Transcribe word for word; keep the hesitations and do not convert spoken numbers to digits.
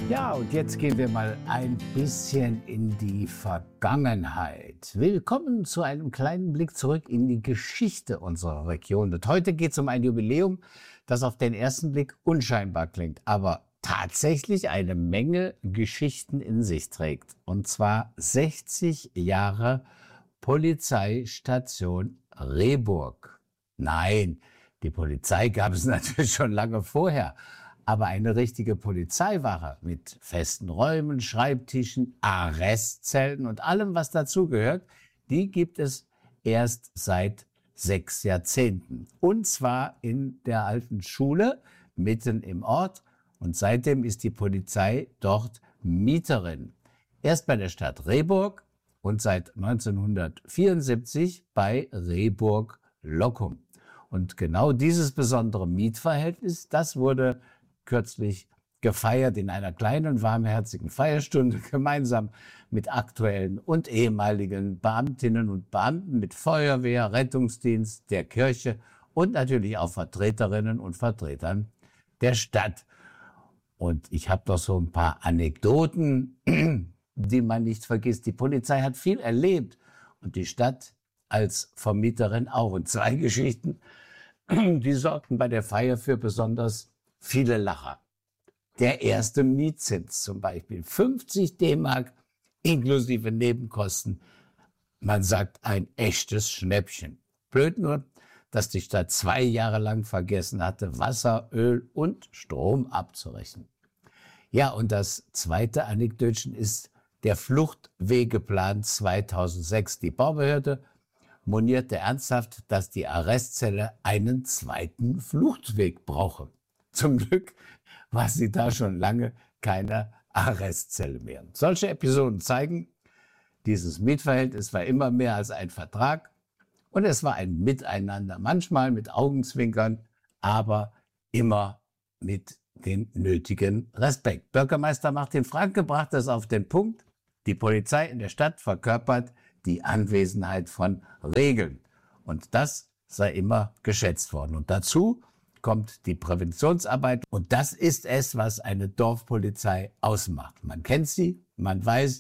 Ja, und jetzt gehen wir mal ein bisschen in die Vergangenheit. Willkommen zu einem kleinen Blick zurück in die Geschichte unserer Region. Und heute geht es um ein Jubiläum, das auf den ersten Blick unscheinbar klingt, aber tatsächlich eine Menge Geschichten in sich trägt. Und zwar sechzig Jahre Polizeistation Rehburg. Nein, die Polizei gab es natürlich schon lange vorher. Aber eine richtige Polizeiwache mit festen Räumen, Schreibtischen, Arrestzellen und allem, was dazugehört, die gibt es erst seit sechs Jahrzehnten. Und zwar in der alten Schule, mitten im Ort. Und seitdem ist die Polizei dort Mieterin. Erst bei der Stadt Rehburg und seit neunzehnhundertvierundsiebzig bei Rehburg-Lockum. Und genau dieses besondere Mietverhältnis, das wurde kürzlich gefeiert in einer kleinen, warmherzigen Feierstunde gemeinsam mit aktuellen und ehemaligen Beamtinnen und Beamten, mit Feuerwehr, Rettungsdienst, der Kirche und natürlich auch Vertreterinnen und Vertretern der Stadt. Und ich habe doch so ein paar Anekdoten, die man nicht vergisst. Die Polizei hat viel erlebt und die Stadt als Vermieterin auch. Und zwei Geschichten, die sorgten bei der Feier für besonders viele Lacher. Der erste Mietzins zum Beispiel, fünfzig D-Mark inklusive Nebenkosten. Man sagt ein echtes Schnäppchen. Blöd nur, dass die Stadt zwei Jahre lang vergessen hatte, Wasser, Öl und Strom abzurechnen. Ja, und das zweite Anekdötchen ist der Fluchtwegeplan zweitausendsechs. Die Baubehörde monierte ernsthaft, dass die Arrestzelle einen zweiten Fluchtweg brauche. Zum Glück war sie da schon lange keine Arrestzelle mehr. Solche Episoden zeigen, dieses Mietverhältnis war immer mehr als ein Vertrag und es war ein Miteinander, manchmal mit Augenzwinkern, aber immer mit dem nötigen Respekt. Bürgermeister Martin Franke brachte es auf den Punkt: Die Polizei in der Stadt verkörpert die Anwesenheit von Regeln und das sei immer geschätzt worden. Und dazu kommt die Präventionsarbeit und das ist es, was eine Dorfpolizei ausmacht. Man kennt sie, man weiß,